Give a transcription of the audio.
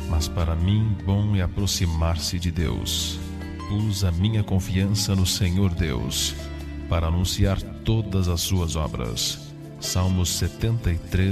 mas para mim bom é aproximar-se de Deus. Pus a minha confiança no Senhor Deus, para anunciar todas as suas obras. Salmos 73,